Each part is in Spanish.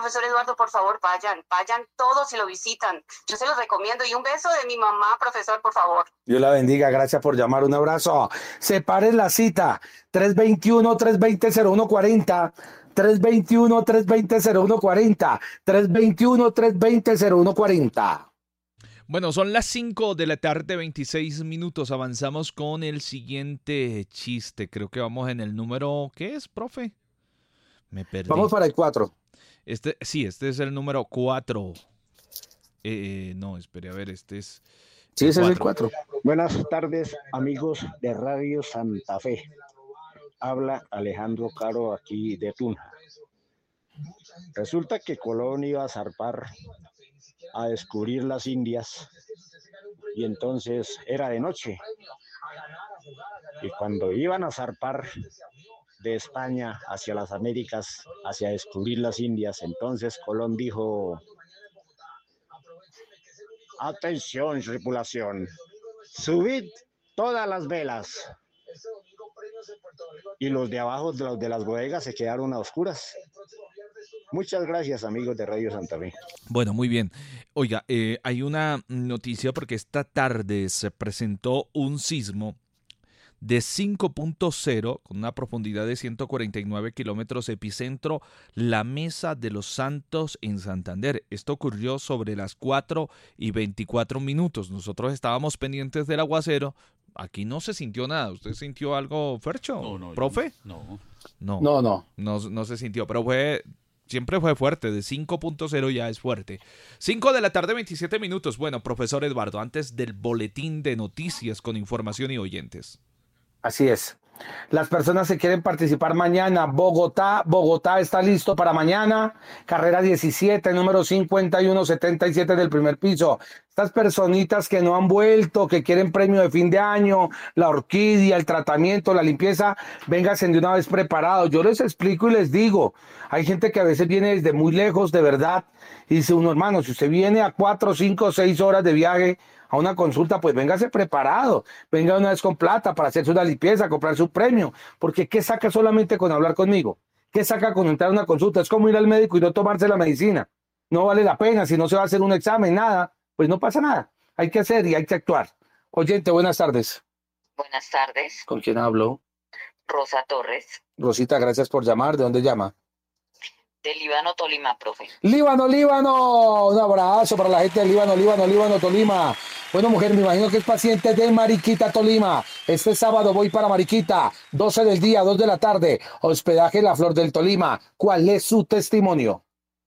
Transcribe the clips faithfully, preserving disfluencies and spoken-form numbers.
profesor Eduardo, por favor, vayan, vayan todos y lo visitan. Yo se los recomiendo. Y un beso de mi mamá, profesor, por favor. Dios la bendiga, gracias por llamar, un abrazo. Separen la cita, tres dos uno, tres dos cero, cero uno cuatro cero, tres dos uno, tres dos cero, cero uno cuatro cero, tres dos uno, tres dos cero, cero uno cuatro cero. Bueno, son las cinco de la tarde, veintiséis minutos. Avanzamos con el siguiente chiste. Creo que vamos en el número, ¿qué es, profe? Me perdí. Vamos para el cuatro. Este, sí, este es el número cuatro. Eh, no, espere, a ver, este es... Sí, ese es el cuatro. Buenas tardes, amigos de Radio Santa Fe. Habla Alejandro Caro aquí de Tunja. Resulta que Colón iba a zarpar a descubrir las Indias y entonces era de noche. Y cuando iban a zarpar de España hacia las Américas, hacia descubrir las Indias, entonces Colón dijo: atención, tripulación, subid todas las velas. Y los de abajo, los de las bodegas, se quedaron a oscuras. Muchas gracias, amigos de Radio Santa Fe. Bueno, muy bien. Oiga, eh, hay una noticia porque esta tarde se presentó un sismo de cinco punto cero con una profundidad de ciento cuarenta y nueve kilómetros, epicentro La Mesa de los Santos en Santander. Esto ocurrió sobre las cuatro y veinticuatro minutos. Nosotros estábamos pendientes del aguacero. Aquí no se sintió nada. ¿Usted sintió algo, Fercho? No, no, ¿Profe? No. No, no, no, no, no se sintió, pero fue... Siempre fue fuerte, de cinco punto cero ya es fuerte. cinco de la tarde, veintisiete minutos. Bueno, profesor Eduardo, antes del boletín de noticias con información y oyentes. Así es. Las personas que quieren participar mañana, Bogotá, Bogotá está listo para mañana, carrera diecisiete, número cincuenta y uno setenta y siete del primer piso. Estas personitas que no han vuelto, que quieren premio de fin de año, la orquídea, el tratamiento, la limpieza, vénganse de una vez preparados. Yo les explico y les digo, hay gente que a veces viene desde muy lejos, de verdad, y dice uno, hermano, si usted viene a cuatro, cinco, seis horas de viaje a una consulta, pues véngase preparado, venga una vez con plata para hacerse una limpieza, comprar su premio, porque ¿qué saca solamente con hablar conmigo? ¿Qué saca con entrar a una consulta? Es como ir al médico y no tomarse la medicina, no vale la pena, si no se va a hacer un examen, nada, pues no pasa nada, hay que hacer y hay que actuar. Oyente, buenas tardes. Buenas tardes. ¿Con quién hablo? Rosa Torres. Rosita, gracias por llamar, ¿de dónde llama? De Líbano, Tolima, profe. Líbano, Líbano, un abrazo para la gente de Líbano, Líbano, Líbano, Tolima. Bueno, mujer, me imagino que es paciente de Mariquita, Tolima. Este sábado voy para Mariquita, doce del día, dos de la tarde, hospedaje La Flor del Tolima. ¿Cuál es su testimonio?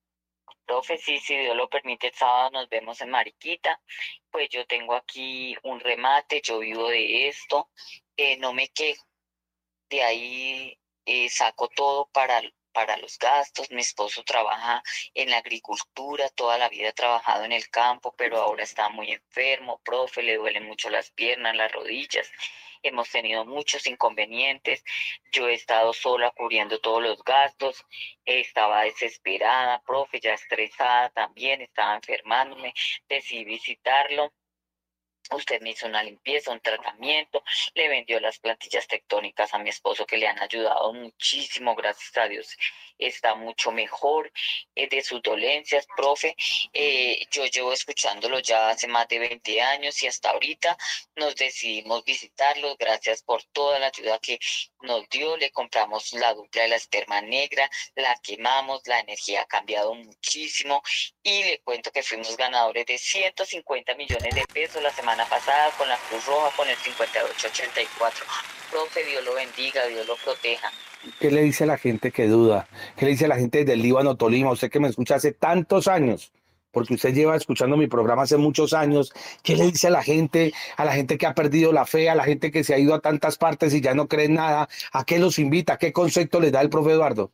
Profe, sí, si Dios lo permite, el sábado nos vemos en Mariquita. Pues yo tengo aquí un remate, yo vivo de esto, eh, no me quejo. De ahí eh, saco todo para para los gastos. Mi esposo trabaja en la agricultura, toda la vida ha trabajado en el campo, pero ahora está muy enfermo, profe, le duelen mucho las piernas, las rodillas. Hemos tenido muchos inconvenientes. Yo he estado sola cubriendo todos los gastos. Estaba desesperada, profe, ya estresada también, estaba enfermándome. Decidí visitarlo. Usted me hizo una limpieza, un tratamiento, le vendió las plantillas tectónicas a mi esposo que le han ayudado muchísimo, gracias a Dios. Está mucho mejor eh, de sus dolencias, profe. Eh, yo llevo escuchándolo ya hace más de veinte años y hasta ahorita nos decidimos visitarlo. Gracias por toda la ayuda que nos dio. Le compramos la dupla de la esperma negra, la quemamos, la energía ha cambiado muchísimo y le cuento que fuimos ganadores de ciento cincuenta millones de pesos la semana pasada con la Cruz Roja, con el cincuenta y ocho ochenta y cuatro. Profe, Dios lo bendiga, Dios lo proteja. ¿Qué le dice a la gente que duda? ¿Qué le dice a la gente del Líbano, Tolima? Usted que me escucha hace tantos años, porque usted lleva escuchando mi programa hace muchos años. ¿Qué le dice a la gente, a la gente que ha perdido la fe, a la gente que se ha ido a tantas partes y ya no cree en nada? ¿A qué los invita? ¿Qué concepto les da el profe Eduardo?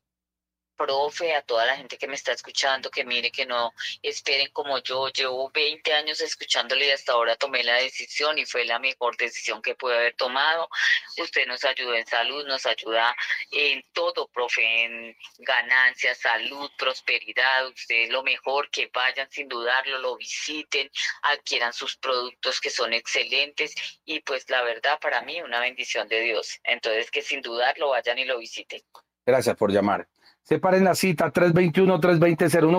Profe, a toda la gente que me está escuchando, que mire que no esperen como yo, llevo veinte años escuchándole y hasta ahora tomé la decisión y fue la mejor decisión que pude haber tomado. Usted nos ayudó en salud, nos ayuda en todo, profe, en ganancias, salud, prosperidad. Usted es lo mejor, que vayan sin dudarlo, lo visiten, adquieran sus productos que son excelentes y pues la verdad para mí una bendición de Dios. Entonces que sin dudarlo vayan y lo visiten. Gracias por llamar. Separen la cita tres veintiuno, tres veinte, cero uno.